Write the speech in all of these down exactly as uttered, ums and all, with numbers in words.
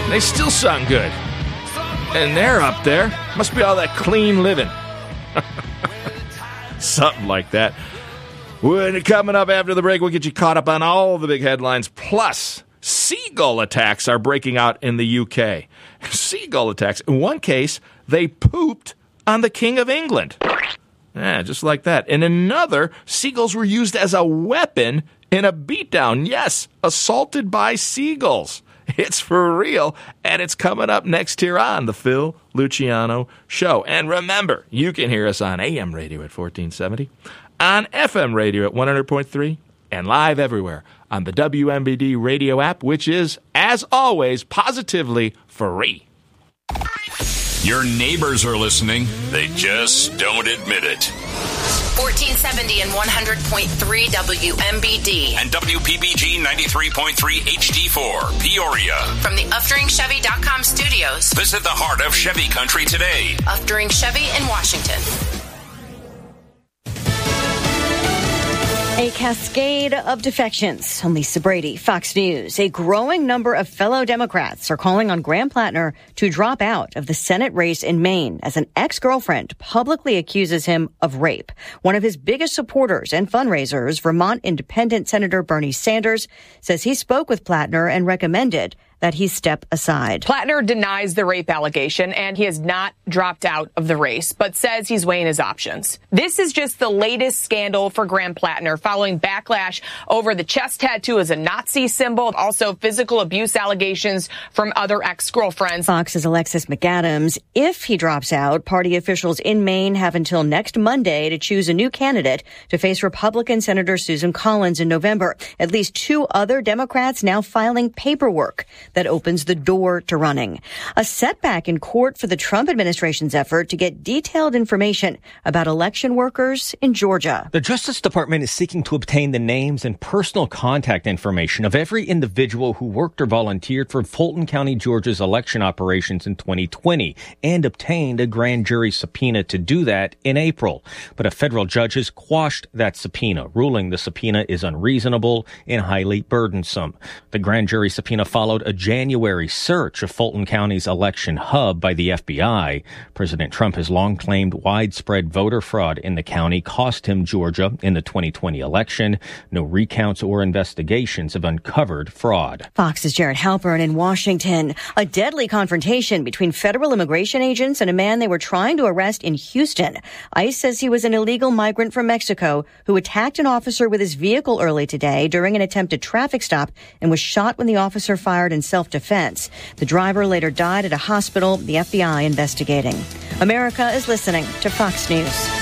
They still sound good. And they're up there. Must be all that clean living. Something like that. When coming up after the break, we'll get you caught up on all the big headlines. Plus, seagull attacks are breaking out in the U K. Seagull attacks. In one case, they pooped on the King of England. Yeah, just like that. In another, seagulls were used as a weapon in a beatdown. Yes, assaulted by seagulls. It's for real, and it's coming up next here on the Phil Luciano Show. And remember, you can hear us on A M radio at fourteen seventy, on F M radio at one hundred point three, and live everywhere on the W M B D radio app, which is, as always, positively free. Your neighbors are listening. They just don't admit it. fourteen seventy and one hundred point three W M B D. And W P B G ninety-three point three H D four, Peoria. From the Uftering Chevy dot com studios. Visit the heart of Chevy country today. Uftering Chevy in Washington. A cascade of defections. I'm Lisa Brady, Fox News. A growing number of fellow Democrats are calling on Graham Plattner to drop out of the Senate race in Maine as an ex-girlfriend publicly accuses him of rape. One of his biggest supporters and fundraisers, Vermont Independent Senator Bernie Sanders, says he spoke with Plattner and recommended that he step aside. Plattner denies the rape allegation, and he has not dropped out of the race, but says he's weighing his options. This is just the latest scandal for Graham Plattner, following backlash over the chest tattoo as a Nazi symbol, also physical abuse allegations from other ex-girlfriends. Fox's Alexis McAdams. If he drops out, party officials in Maine have until next Monday to choose a new candidate to face Republican Senator Susan Collins in November. At least two other Democrats now filing paperwork that opens the door to running. A setback in court for the Trump administration's effort to get detailed information about election workers in Georgia. The Justice Department is seeking to obtain the names and personal contact information of every individual who worked or volunteered for Fulton County, Georgia's election operations in twenty twenty and obtained a grand jury subpoena to do that in April. But a federal judge has quashed that subpoena, ruling the subpoena is unreasonable and highly burdensome. The grand jury subpoena followed a January search of Fulton County's election hub by the F B I. President Trump has long claimed widespread voter fraud in the county cost him Georgia in the twenty twenty election. No recounts or investigations have uncovered fraud. Fox's Jared Halpern in Washington. A deadly confrontation between federal immigration agents and a man they were trying to arrest in Houston. ICE says he was an illegal migrant from Mexico who attacked an officer with his vehicle early today during an attempted traffic stop and was shot when the officer fired in self-defense. The driver later died at a hospital, the F B I investigating. America is listening to Fox News.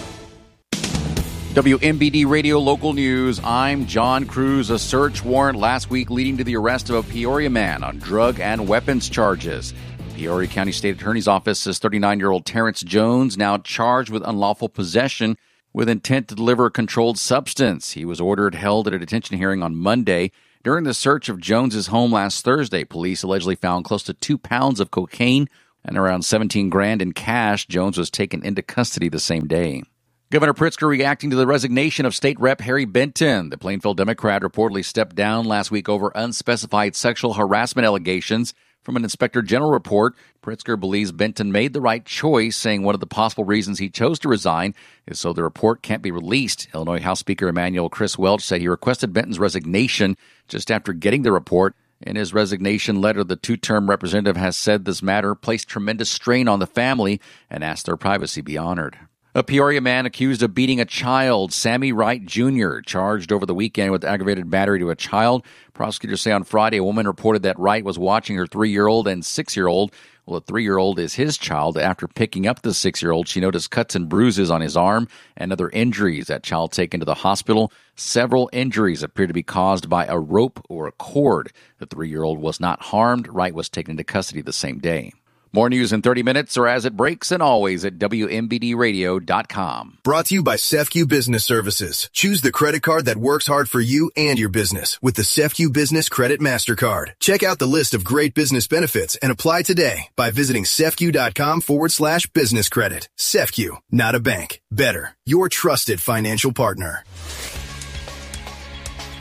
W M B D Radio Local News. I'm John Cruz. A search warrant last week leading to the arrest of a Peoria man on drug and weapons charges. Peoria County State Attorney's Office says thirty-nine-year-old Terrence Jones now charged with unlawful possession with intent to deliver a controlled substance. He was ordered held at a detention hearing on Monday. During the search of Jones's home last Thursday, police allegedly found close to two pounds of cocaine and around seventeen grand in cash. Jones was taken into custody the same day. Governor Pritzker reacting to the resignation of State Rep Harry Benton. The Plainfield Democrat reportedly stepped down last week over unspecified sexual harassment allegations. From an Inspector General report, Pritzker believes Benton made the right choice, saying one of the possible reasons he chose to resign is so the report can't be released. Illinois House Speaker Emanuel Chris Welch said he requested Benton's resignation just after getting the report. In his resignation letter, the two-term representative has said this matter placed tremendous strain on the family and asked their privacy be honored. A Peoria man accused of beating a child, Sammy Wright Junior, charged over the weekend with aggravated battery to a child. Prosecutors say on Friday a woman reported that Wright was watching her three-year-old and six-year-old. Well, the three-year-old is his child. After picking up the six-year-old, she noticed cuts and bruises on his arm and other injuries. That child taken to the hospital. Several injuries appear to be caused by a rope or a cord. The three-year-old was not harmed. Wright was taken into custody the same day. More news in thirty minutes or as it breaks, and always at W M B D radio dot com. Brought to you by SEFCU Business Services. Choose the credit card that works hard for you and your business with the SEFCU Business Credit MasterCard. Check out the list of great business benefits and apply today by visiting SEFCU.com forward slash business credit. SEFCU, not a bank. Better, your trusted financial partner.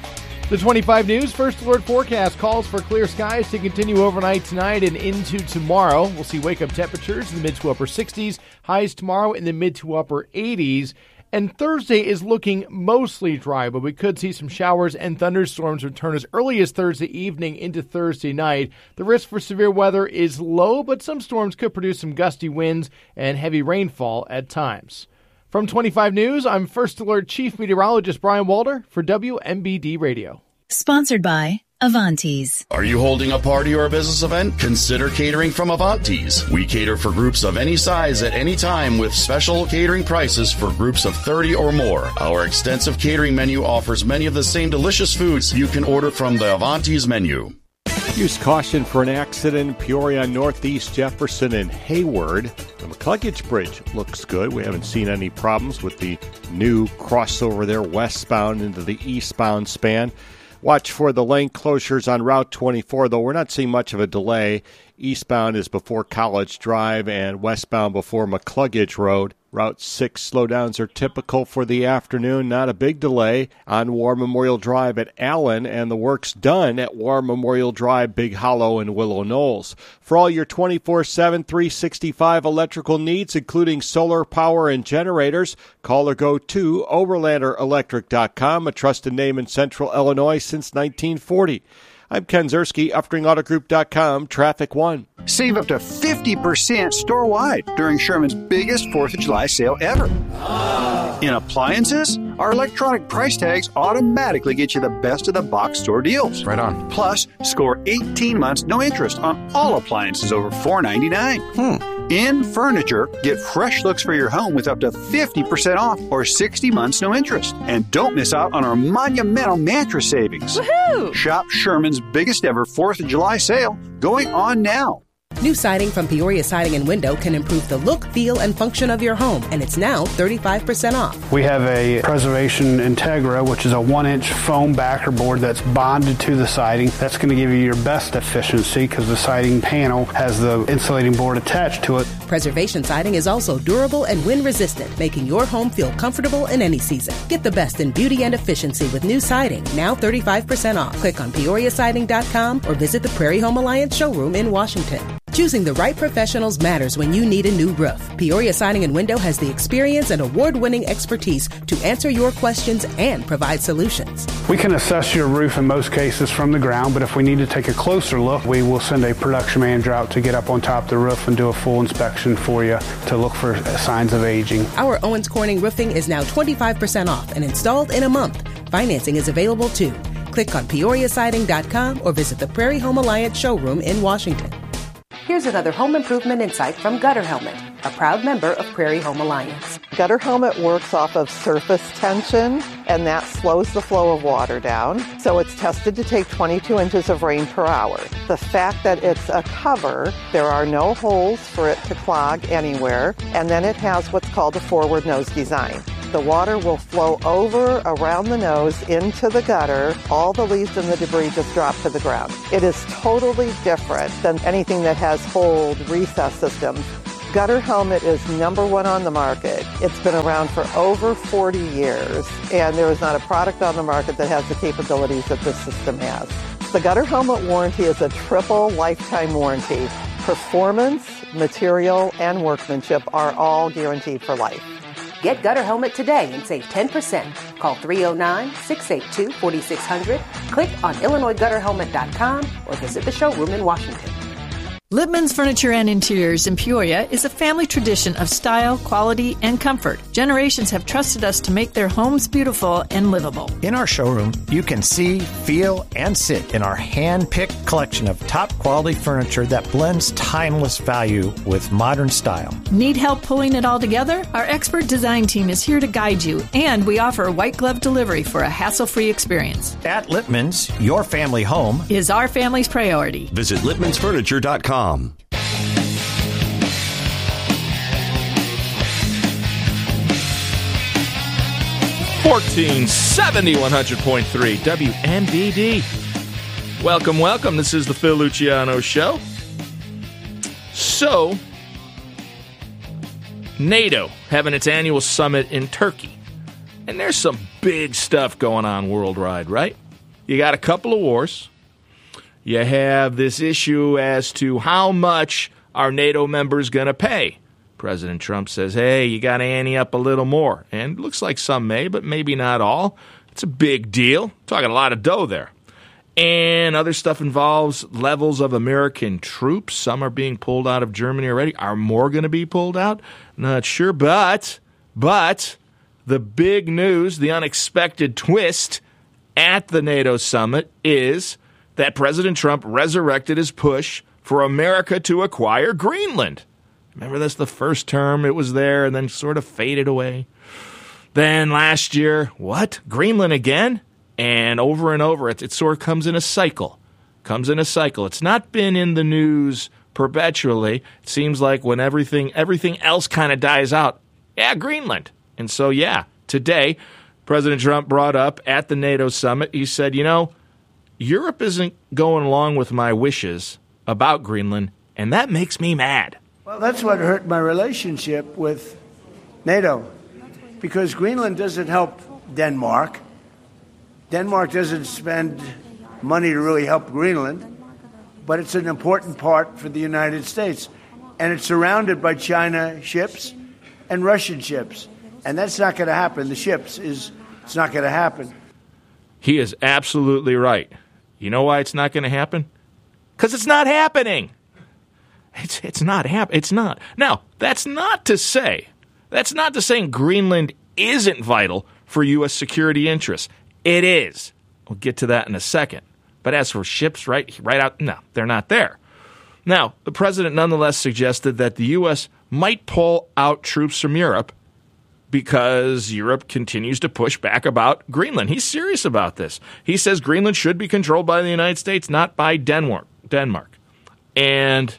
The twenty-five News First Alert forecast calls for clear skies to continue overnight tonight and into tomorrow. We'll see wake-up temperatures in the mid to upper sixties, highs tomorrow in the mid to upper eighties. And Thursday is looking mostly dry, but we could see some showers and thunderstorms return as early as Thursday evening into Thursday night. The risk for severe weather is low, but some storms could produce some gusty winds and heavy rainfall at times. From twenty-five News, I'm First Alert Chief Meteorologist Brian Walder for W M B D Radio. Sponsored by Avantes. Are you holding a party or a business event? Consider catering from Avantes. We cater for groups of any size at any time with special catering prices for groups of thirty or more. Our extensive catering menu offers many of the same delicious foods you can order from the Avantes menu. Use caution for an accident in Peoria on Northeast Jefferson and Hayward. The McCluggage Bridge looks good. We haven't seen any problems with the new crossover there westbound into the eastbound span. Watch for the lane closures on Route twenty-four, though we're not seeing much of a delay. Eastbound is before College Drive and westbound before McCluggage Road. Route six slowdowns are typical for the afternoon. Not a big delay on War Memorial Drive at Allen, and the work's done at War Memorial Drive, Big Hollow, and Willow Knolls. For all your twenty-four seven, three sixty-five electrical needs, including solar power and generators, call or go to Overlander Electric dot com, a trusted name in Central Illinois since nineteen forty. I'm Ken Zerski, Uftring Auto Group dot com, Traffic One. Save up to fifty percent store-wide during Sherman's biggest fourth of July sale ever. In appliances, our electronic price tags automatically get you the best of the box store deals. Right on. Plus, score eighteen months no interest on all appliances over four ninety-nine. Hmm. In furniture, get fresh looks for your home with up to fifty percent off or sixty months no interest. And don't miss out on our monumental mattress savings. Woohoo! Shop Sherman's biggest ever fourth of July sale going on now. New siding from Peoria Siding and Window can improve the look, feel, and function of your home, and it's now thirty-five percent off. We have a Preservation Integra, which is a one-inch foam backer board that's bonded to the siding. That's going to give you your best efficiency because the siding panel has the insulating board attached to it. Preservation Siding is also durable and wind-resistant, making your home feel comfortable in any season. Get the best in beauty and efficiency with new siding, now thirty-five percent off. Click on Peoria Siding dot com or visit the Prairie Home Alliance showroom in Washington. Choosing the right professionals matters when you need a new roof. Peoria Siding and Window has the experience and award-winning expertise to answer your questions and provide solutions. We can assess your roof in most cases from the ground, but if we need to take a closer look, we will send a production manager out to get up on top of the roof and do a full inspection for you to look for signs of aging. Our Owens Corning roofing is now twenty-five percent off and installed in a month. Financing is available too. Click on Peoria Siding dot com or visit the Prairie Home Alliance showroom in Washington. Here's another home improvement insight from Gutter Helmet, a proud member of Prairie Home Alliance. Gutter Helmet works off of surface tension, and that slows the flow of water down. So it's tested to take twenty-two inches of rain per hour. The fact that it's a cover, there are no holes for it to clog anywhere, and then it has what's called a forward nose design. The water will flow over around the nose into the gutter. All the leaves and the debris just drop to the ground. It is totally different than anything that has hold recess systems. Gutter Helmet is number one on the market. It's been around for over forty years, and there is not a product on the market that has the capabilities that this system has. The Gutter Helmet warranty is a triple lifetime warranty. Performance, material, and workmanship are all guaranteed for life. Get Gutter Helmet today and save ten percent. Call three oh nine, six eight two, four six zero zero, click on Illinois Gutter Helmet dot com, or visit the showroom in Washington. Lippman's Furniture and Interiors in Peoria is a family tradition of style, quality, and comfort. Generations have trusted us to make their homes beautiful and livable. In our showroom, you can see, feel, and sit in our hand-picked collection of top-quality furniture that blends timeless value with modern style. Need help pulling it all together? Our expert design team is here to guide you, and we offer white glove delivery for a hassle-free experience. At Lippman's, your family home is our family's priority. Visit Lippmans Furniture dot com. fourteen seventy, one hundred point three W M B D. Welcome, welcome. This is the Phil Luciano Show. So, NATO having its annual summit in Turkey. And there's some big stuff going on worldwide, right? you got a couple of wars. You have this issue as to how much are NATO members going to pay. President Trump says, hey, you got to ante up a little more. And it looks like some may, but maybe not all. It's a big deal. Talking a lot of dough there. And other stuff involves levels of American troops. Some are being pulled out of Germany already. Are more going to be pulled out? Not sure. But, but the big news, the unexpected twist at the NATO summit is that President Trump resurrected his push for America to acquire Greenland. Remember, that's the first term. It was there and then sort of faded away. Then last year, what? Greenland again? And over and over, it, it sort of comes in a cycle. Comes in a cycle. It's not been in the news perpetually. It seems like when everything everything else kind of dies out, yeah, Greenland. And so, yeah, today, President Trump brought up at the NATO summit, he said, you know, Europe isn't going along with my wishes about Greenland, and that makes me mad. Well, that's what hurt my relationship with NATO, because Greenland doesn't help Denmark. Denmark doesn't spend money to really help Greenland, but it's an important part for the United States. And it's surrounded by China ships and Russian ships. And that's not going to happen. The ships is it's not going to happen. He is absolutely right. You know why it's not going to happen? Because it's not happening. It's it's not happening. It's not. Now, that's not to say, that's not to say Greenland isn't vital for U S security interests. It is. We'll get to that in a second. But as for ships right, right out, no, they're not there. Now, the president nonetheless suggested that the U S might pull out troops from Europe because Europe continues to push back about Greenland. He's serious about this. He says Greenland should be controlled by the United States, not by Denmark. Denmark. And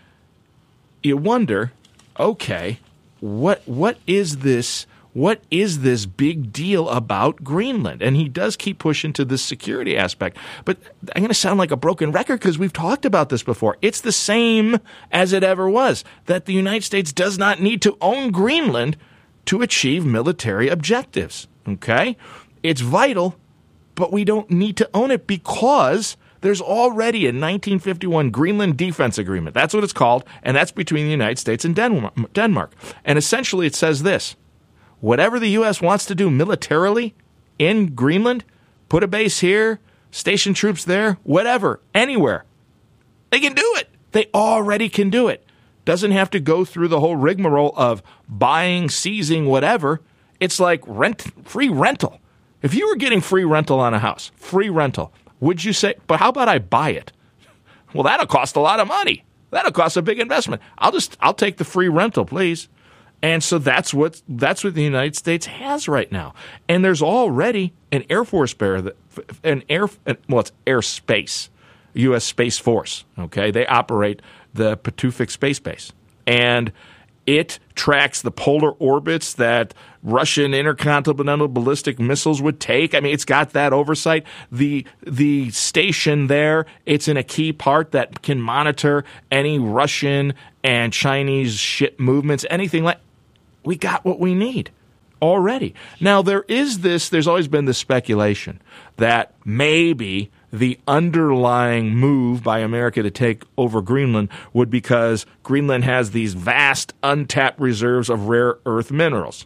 you wonder, okay, what what is this? What is this big deal about Greenland? And he does keep pushing to this security aspect. But I'm going to sound like a broken record because we've talked about this before. It's the same as it ever was, that the United States does not need to own Greenland to achieve military objectives. Okay? It's vital, but we don't need to own it because there's already a nineteen fifty-one Greenland Defense Agreement. That's what it's called, and that's between the United States and Denmark. And essentially it says this: whatever the U S wants to do militarily in Greenland, put a base here, station troops there, whatever, anywhere, they can do it. They already can do it. Doesn't have to go through the whole rigmarole of buying, seizing, whatever. It's like rent, free rental. If you were getting free rental on a house, free rental, would you say, but how about I buy it? Well, that'll cost a lot of money. That'll cost a big investment. I'll just, I'll take the free rental, please. And so that's what that's what the United States has right now. And there's already an Air Force bear, that, an air, well, it's airspace, U S Space Force. Okay, they operate the Patuxent Space Base, and it tracks the polar orbits that Russian intercontinental ballistic missiles would take. I mean, it's got that oversight. The the station there, it's in a key part that can monitor any Russian and Chinese ship movements, anything like. We got what we need already. Now, there is this, there's always been this speculation that maybe the underlying move by America to take over Greenland would because Greenland has these vast untapped reserves of rare earth minerals.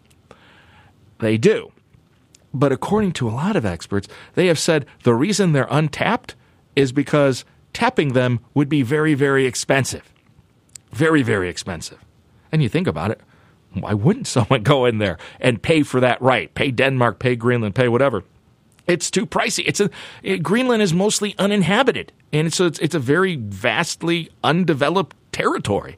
They do. But according to a lot of experts, they have said the reason they're untapped is because tapping them would be very, very expensive. Very, very expensive. And you think about it. Why wouldn't someone go in there and pay for that right? Pay Denmark, pay Greenland, pay whatever. It's too pricey. It's a it, Greenland is mostly uninhabited, and so it's it's a very vastly undeveloped territory.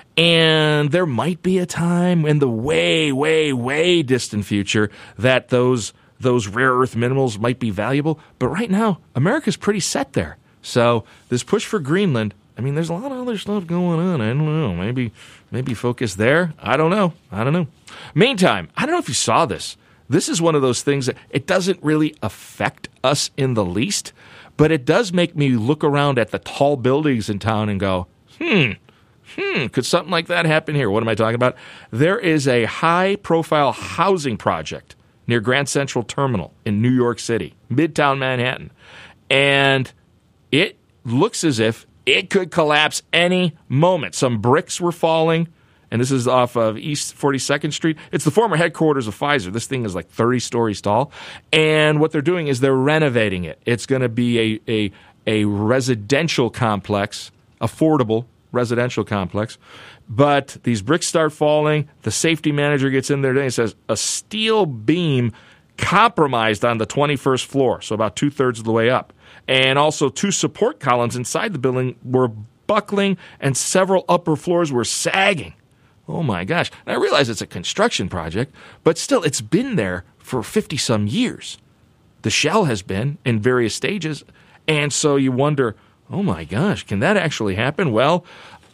And there might be a time in the way, way, way distant future that those those rare earth minerals might be valuable. But right now, America's pretty set there. So this push for Greenland, I mean, there's a lot of other stuff going on. I don't know. Maybe maybe focus there. I don't know. I don't know. Meantime, I don't know if you saw this. This is one of those things that it doesn't really affect us in the least, but it does make me look around at the tall buildings in town and go, hmm, hmm, could something like that happen here? What am I talking about? There is a high-profile housing project near Grand Central Terminal in New York City, Midtown Manhattan. and it looks as if it could collapse any moment. Some bricks were falling, and this is off of East forty-second Street. It's the former headquarters of Pfizer. This thing is like thirty stories tall, and what they're doing is they're renovating it. It's going to be a, a, a residential complex, affordable residential complex, but these bricks start falling. The safety manager gets in there today and says a steel beam compromised on the twenty-first floor, so about two-thirds of the way up. And also two support columns inside the building were buckling and several upper floors were sagging. Oh, my gosh. And I realize it's a construction project, but still, it's been there for fifty-some years. The shell has been in various stages, and so you wonder, oh, my gosh, can that actually happen? Well,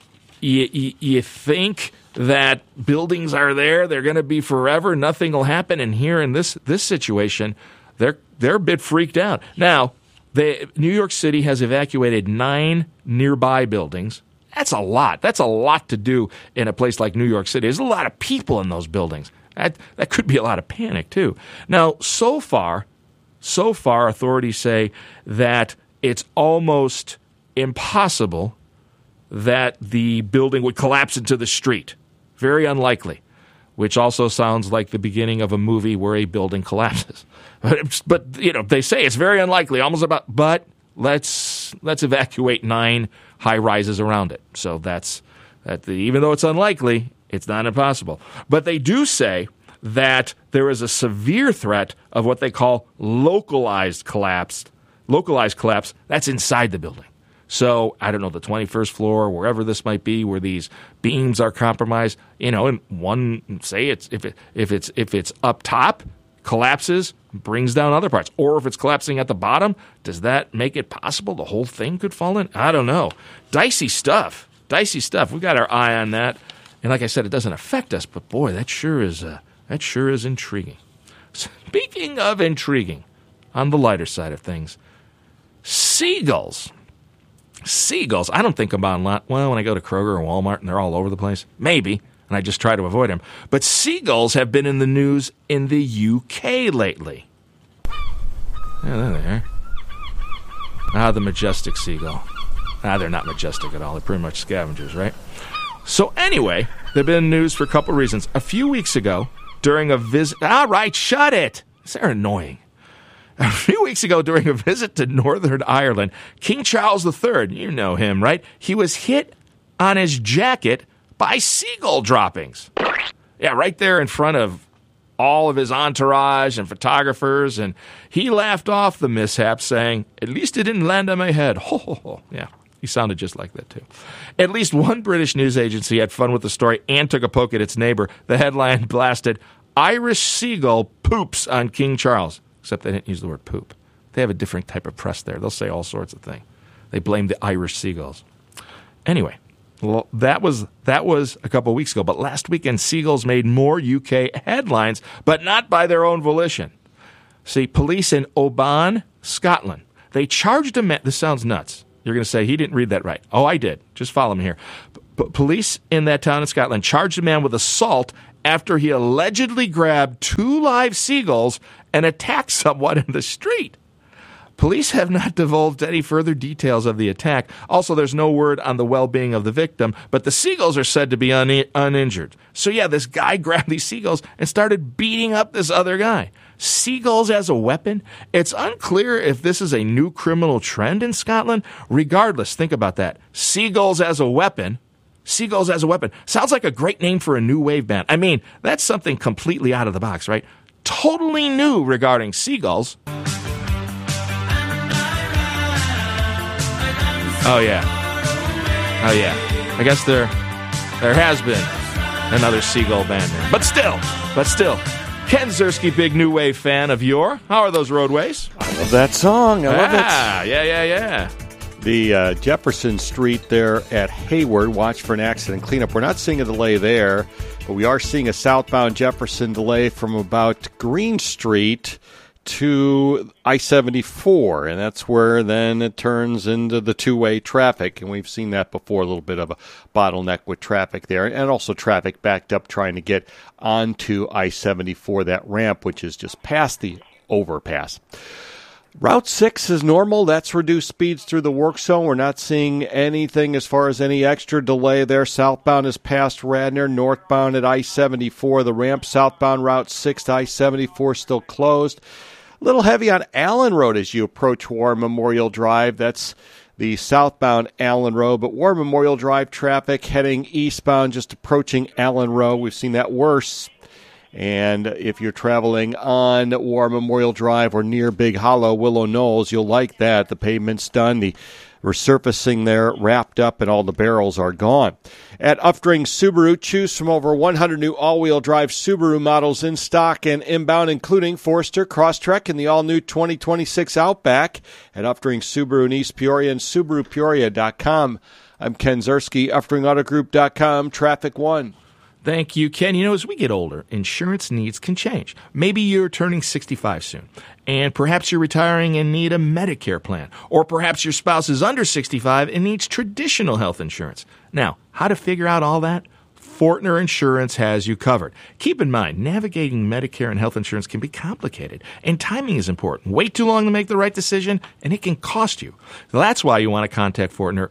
you, you, you think that buildings are there, they're going to be forever, nothing will happen, and here in this this situation, they're they're a bit freaked out. Now, they, New York City has evacuated nine nearby buildings. That's a lot. That's a lot to do in a place like New York City. There's a lot of people in those buildings. That that could be a lot of panic, too. Now, so far, so far, authorities say that it's almost impossible that the building would collapse into the street. Very unlikely, which also sounds like the beginning of a movie where a building collapses. But, but you know, they say it's very unlikely, almost about, but let's let's evacuate nine high rises around it. So that's that. The, even though it's unlikely, it's not impossible. But they do say that there is a severe threat of what they call localized collapse. Localized collapse. That's inside the building. So, I don't know, the twenty-first floor, wherever this might be, where these beams are compromised, you know, and one, say it's if it if it's if it's up top, collapses, brings down other parts. Or if it's collapsing at the bottom, does that make it possible the whole thing could fall in? I don't know. Dicey stuff. Dicey stuff. We've got our eye on that. And like I said, it doesn't affect us, but boy, that sure is uh, that sure is intriguing. Speaking of intriguing, on the lighter side of things, seagulls. Seagulls, I don't think about a lot. Well, when I go to Kroger or Walmart and they're all over the place, maybe, and I just try to avoid them. But seagulls have been in the news in the U K lately. Yeah, there they are. Ah, the majestic seagull. Ah, they're not majestic at all. They're pretty much scavengers, right? So anyway, they've been in the news for a couple of reasons. A few weeks ago, during a visit... All right, shut it! They're annoying. A few weeks ago, during a visit to Northern Ireland, King Charles the Third, you know him, right? He was hit on his jacket by seagull droppings. Yeah, right there in front of all of his entourage and photographers, and he laughed off the mishap, saying, "At least it didn't land on my head." Ho, ho, ho. Yeah, he sounded just like that, too. At least one British news agency had fun with the story and took a poke at its neighbor. The headline blasted, "Irish seagull poops on King Charles." Except they didn't use the word poop. They have a different type of press there. They'll say all sorts of things. They blame the Irish seagulls. Anyway, well, that was that was a couple of weeks ago. But last weekend, seagulls made more U K headlines, but not by their own volition. See, police in Oban, Scotland, they charged a man. This sounds nuts. You're going to say, he didn't read that right. Oh, I did. Just follow me here. P- police in that town in Scotland charged a man with assault after he allegedly grabbed two live seagulls and attacked someone in the street. Police have not divulged any further details of the attack. Also, there's no word on the well-being of the victim, but the seagulls are said to be un- uninjured. So yeah, this guy grabbed these seagulls and started beating up this other guy. Seagulls as a weapon? It's unclear if this is a new criminal trend in Scotland. Regardless, think about that. Seagulls as a weapon. Seagulls as a weapon. Sounds like a great name for a new wave band. I mean, that's something completely out of the box, right? Totally new regarding seagulls. Oh, yeah. Oh, yeah. I guess there there has been another seagull band name. But still, but still. Ken Ziersky, big new wave fan of yore. How are those roadways? I love that song. I love ah, it. Yeah, yeah, yeah. The uh, Jefferson Street there at Hayward, watch for an accident cleanup. We're not seeing a delay there, but we are seeing a southbound Jefferson delay from about Green Street to I seventy-four, and that's where then it turns into the two-way traffic, and we've seen that before, a little bit of a bottleneck with traffic there, and also traffic backed up trying to get onto I seventy-four, that ramp, which is just past the overpass. Route six is normal. That's reduced speeds through the work zone. We're not seeing anything as far as any extra delay there. Southbound is past Radnor. Northbound at I seventy-four. The ramp southbound Route six to I seventy-four still closed. A little heavy on Allen Road as you approach War Memorial Drive. That's the southbound Allen Road. But War Memorial Drive traffic heading eastbound, just approaching Allen Road. We've seen that worse. And if you're traveling on War Memorial Drive or near Big Hollow, Willow Knolls, you'll like that. The pavement's done. The resurfacing there wrapped up and all the barrels are gone. At Uftring Subaru, choose from over one hundred new all-wheel drive Subaru models in stock and inbound, including Forester, Crosstrek, and the all-new twenty twenty-six Outback at Uftring Subaru in East Peoria and Subaru Peoria dot com. I'm Ken Zerski, Uftring Auto Group dot com, Traffic One. Thank you, Ken. You know, as we get older, insurance needs can change. Maybe you're turning sixty-five soon, and perhaps you're retiring and need a Medicare plan. Or perhaps your spouse is under sixty-five and needs traditional health insurance. Now, how to figure out all that? Fortner Insurance has you covered. Keep in mind, navigating Medicare and health insurance can be complicated, and timing is important. Wait too long to make the right decision, and it can cost you. That's why you want to contact Fortner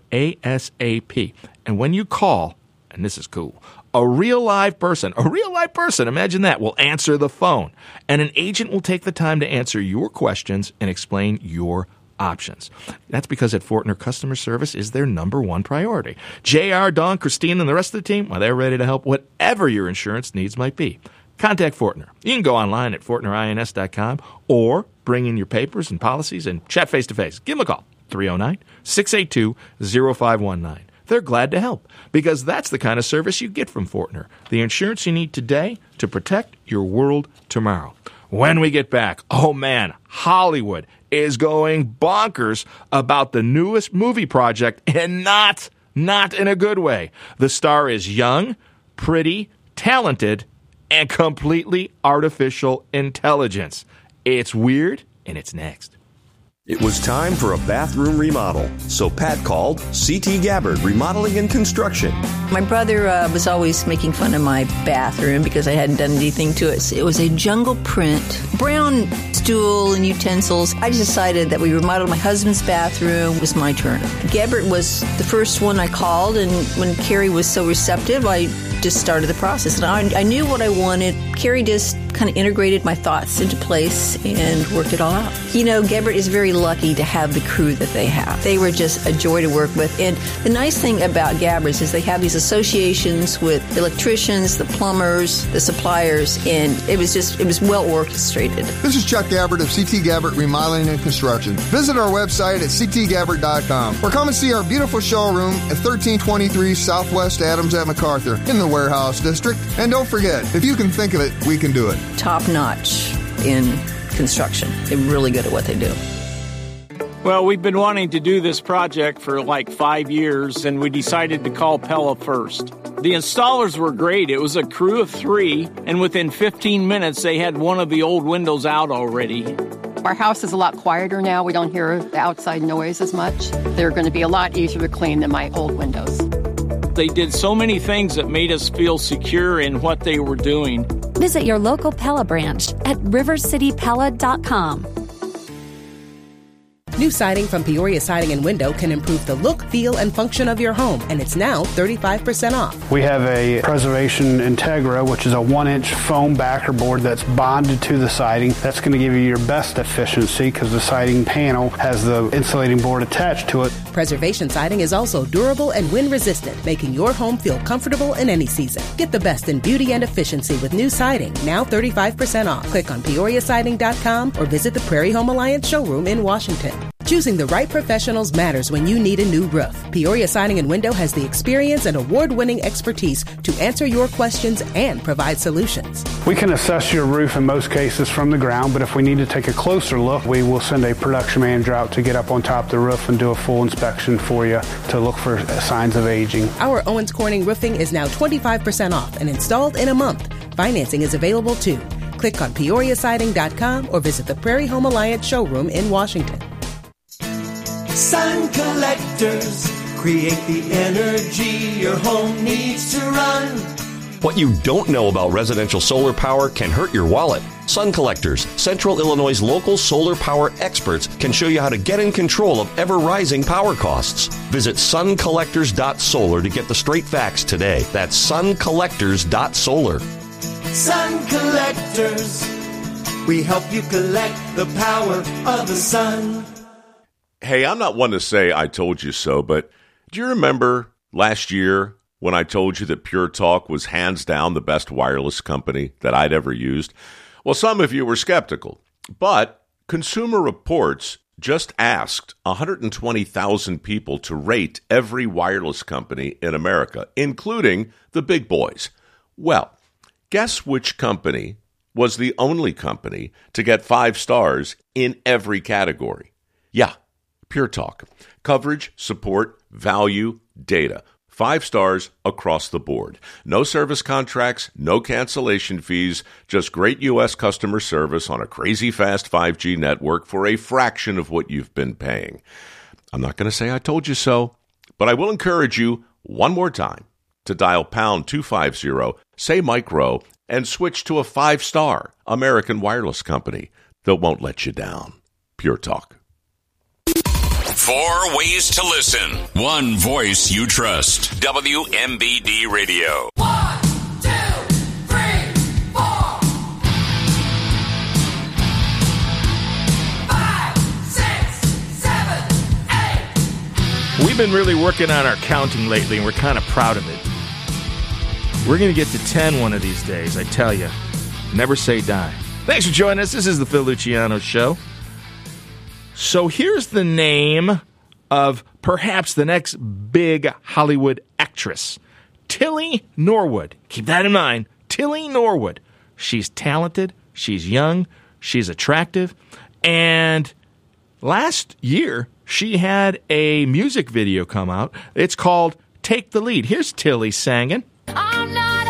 ASAP. And when you call, and this is cool, a real live person, a real live person, imagine that, will answer the phone. And an agent will take the time to answer your questions and explain your options. That's because at Fortner, customer service is their number one priority. J R, Dawn, Christine, and the rest of the team, well, they're ready to help whatever your insurance needs might be. Contact Fortner. You can go online at Fortner Ins dot com or bring in your papers and policies and chat face-to-face. Give them a call, three oh nine, six eight two, oh five one nine. They're glad to help because that's the kind of service you get from Fortner. The insurance you need today to protect your world tomorrow. When we get back, oh man, Hollywood is going bonkers about the newest movie project, and not, not in a good way. The star is young, pretty, talented, and completely artificial intelligence. It's weird, and it's next. It was time for a bathroom remodel, so Pat called C T Gabbard Remodeling and Construction. My brother uh, was always making fun of my bathroom because I hadn't done anything to it. It was a jungle print, brown stool and utensils. I just decided that we remodeled my husband's bathroom. It was my turn. Gabbard was the first one I called, and when Carrie was so receptive, I just started the process. And I, I knew what I wanted. Carrie just kind of integrated my thoughts into place and worked it all out. You know, Gabbard is very lucky to have the crew that they have. They were just a joy to work with. And the nice thing about Gabbard's is they have these associations with the electricians, the plumbers, the suppliers, and it was just, it was well orchestrated. This is Chuck Gabbard of C T Gabbard Remodeling and Construction. Visit our website at C T Gabbard dot com or come and see our beautiful showroom at thirteen twenty-three Southwest Adams at MacArthur in the Warehouse District. And don't forget, if you can think of it, we can do it. Top notch in construction. They're really good at what they do. Well, we've been wanting to do this project for like five years, and we decided to call Pella first. The installers were great. It was a crew of three, and within fifteen minutes, they had one of the old windows out already. Our house is a lot quieter now. We don't hear the outside noise as much. They're going to be a lot easier to clean than my old windows. They did so many things that made us feel secure in what they were doing. Visit your local Pella branch at river city pella dot com. New siding from Peoria Siding and Window can improve the look, feel, and function of your home, and it's now thirty-five percent off. We have a Preservation Integra, which is a one-inch foam backer board that's bonded to the siding. That's going to give you your best efficiency because the siding panel has the insulating board attached to it. Preservation Siding is also durable and wind-resistant, making your home feel comfortable in any season. Get the best in beauty and efficiency with new siding, now thirty-five percent off. Click on Peoria Siding dot com or visit the Prairie Home Alliance showroom in Washington. Choosing the right professionals matters when you need a new roof. Peoria Siding and Window has the experience and award-winning expertise to answer your questions and provide solutions. We can assess your roof in most cases from the ground, but if we need to take a closer look, we will send a production manager out to get up on top of the roof and do a full inspection for you to look for signs of aging. Our Owens Corning roofing is now twenty-five percent off and installed in a month. Financing is available too. Click on Peoria Siding dot com or visit the Prairie Home Alliance showroom in Washington. Sun collectors create the energy your home needs to run. What you don't know about residential solar power can hurt your wallet. So Sun Collectors, Central Illinois' local solar power experts, can show you how to get in control of ever-rising power costs. Visit sun collectors dot solar to get the straight facts today. That's sun collectors dot solar. Sun Collectors. We help you collect the power of the sun. Hey, I'm not one to say I told you so, but do you remember last year when I told you that Pure Talk was hands down the best wireless company that I'd ever used? Well, some of you were skeptical, but Consumer Reports just asked one hundred twenty thousand people to rate every wireless company in America, including the big boys. Well, guess which company was the only company to get five stars in every category? Yeah, Pure Talk. Coverage, support, value, data. Five stars across the board. No service contracts, no cancellation fees, just great U S customer service on a crazy fast five G network for a fraction of what you've been paying. I'm not going to say I told you so, but I will encourage you one more time to dial pound two fifty, say Mike Rowe, and switch to a five-star American wireless company that won't let you down. Pure Talk. Four ways to listen. One voice you trust. W M B D Radio. One, two, three, four. Five, six, seven, eight. We've been really working on our counting lately, and we're kind of proud of it. We're going to get to ten one of these days, I tell you. Never say die. Thanks for joining us. This is the Phil Luciano Show. So here's the name of perhaps the next big Hollywood actress, Tilly Norwood. Keep that in mind. Tilly Norwood. She's talented. She's young. She's attractive. And last year, she had a music video come out. It's called Take the Lead. Here's Tilly singing.